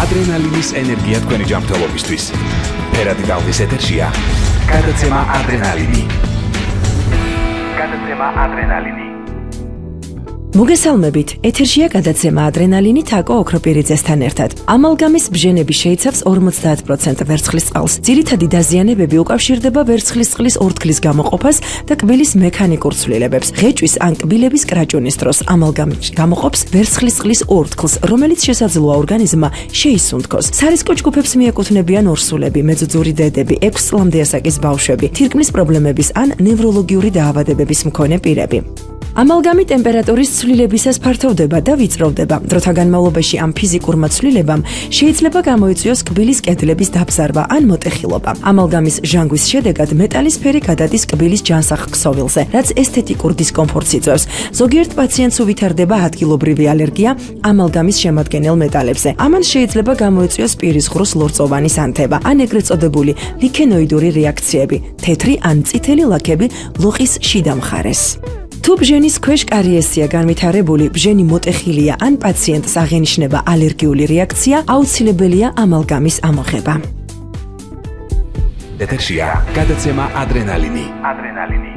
ადრენალინის ენერგია თქვენი ჯანმრთელობისთვის. ფერადი ტალღის ეთერშია გადაცემა ადრენალინი. მოგესალმებით, ეთერშია გადაცემა ადრენალინი თაკო ოქროპირიძესთან ერთად. ამალგამის ბჟენები შეიცავს 50% ვერცხლის წყალს. ძირითადი დაზიანებები უკავშირდება ვერცხლის წყლის ორთქლის გამოყოფას და კბილის მექანიკურ ცვლილებებს. ღეჭვის ან კბილების კრაჭუნის დროს ამალგამი გამოყოფს ვერცხლის წყლის ორთქლს, რომელიც შესაძლოა ორგანიზმმა შეისუნთქოს. სარისკო ჯგუფებს მიეკუთვნებიან ორსულები, მეძუძური დედები, 6 წლამდე ასაკის ბავშვები, თირკმლის პრობლემების ან ნევროლოგიური დაავადებების მქონე პირები. ამალგამი ტემპერატურის ცვლილებისას ფართოვდება და ვიწროვდება. დროთა განმავლობაში ამ ფიზიკურმა ცვლილებამ შეიძლება გამოიწვიოს კბილის კედლების დაბზარვა ან მოტეხილობა. ამალგამის ჟანგვის შედეგად მეტალის ფერი გადადის კბილის ჯანსაღ ქსოვილზე, რაც ესთეტიკურ დისკომფორტს იწვევს. ზოგიერთ პაციენტს უვითარდება ადგილობრივი ალერგია ამალგამის შემადგენელ მეტალებზე. ამან შეიძლება გამოიწვიოს პირის ღრუს ლორწოვანი სანთება, ან ეგრეთ წოდებული ლიქენოიდური რეაქციები, თეთრი ან წითელი ლაქები ლოყის შიდა მხარეს. თუ ბჟენის ქვეშ კარიესია განვითარებული, ბჟენი მოტეხილია ან პაციენტს აღენიშნება ალერგიული რეაქცია, აუცილებელია ამალგამის ამოღება. ეთერშია გადაცემა ადრენალინი.